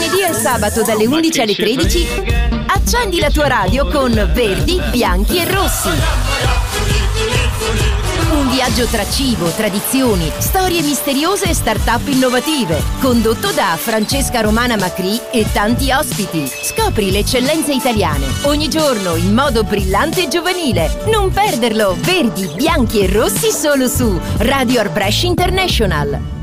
lunedì al sabato dalle 11 alle 13 accendi la tua radio con Verdi, Bianchi e Rossi. Un viaggio tra cibo, tradizioni, storie misteriose e start-up innovative, condotto da Francesca Romana Macri e tanti ospiti. Scopri le eccellenze italiane, ogni giorno in modo brillante e giovanile. Non perderlo, Verdi, Bianchi e Rossi solo su Radio Art Brescia International.